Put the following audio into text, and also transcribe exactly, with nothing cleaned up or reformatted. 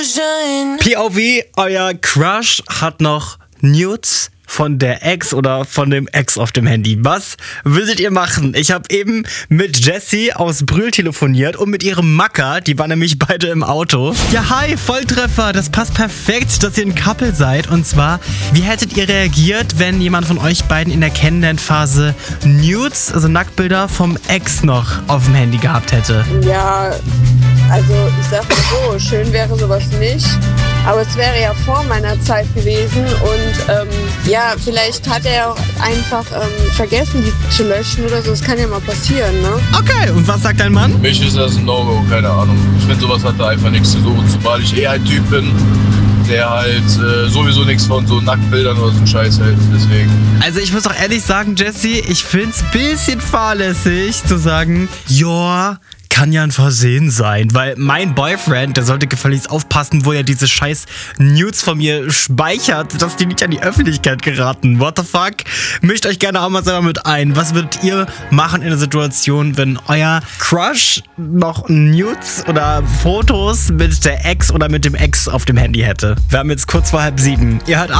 P O V, euer Crush hat noch Nudes von der Ex oder von dem Ex auf dem Handy. Was würdet ihr machen? Ich habe eben mit Jessie aus Brühl telefoniert und mit ihrem Macker, die waren nämlich beide im Auto. Ja, hi, Volltreffer, das passt perfekt, dass ihr ein Couple seid. Und zwar, wie hättet ihr reagiert, wenn jemand von euch beiden in der Kennenlernphase Nudes, also Nacktbilder vom Ex noch auf dem Handy gehabt hätte? Ja, also ich sag mal so, schön wäre sowas nicht. Aber es wäre ja vor meiner Zeit gewesen und ähm, ja, vielleicht hat er auch einfach ähm, vergessen, die zu löschen oder so. Das kann ja mal passieren, ne? Okay, und was sagt dein Mann? Für mich ist das ein No-Go, keine Ahnung. Ich finde, sowas hat da einfach nichts zu suchen, zumal ich eher ein Typ bin, der halt äh, sowieso nichts von so Nacktbildern oder so einen Scheiß hält, deswegen. Also ich muss auch ehrlich sagen, Jessie, ich find's ein bisschen fahrlässig zu sagen, ja, kann ja ein Versehen sein, weil mein Boyfriend, der sollte gefälligst aufpassen, wo er diese scheiß Nudes von mir speichert, dass die nicht an die Öffentlichkeit geraten. What the fuck? Mischt euch gerne auch mal selber mit ein. Was würdet ihr machen in der Situation, wenn euer Crush noch Nudes oder Fotos mit der Ex oder mit dem Ex auf dem Handy hätte? Wir haben jetzt kurz vor halb sieben. Ihr hört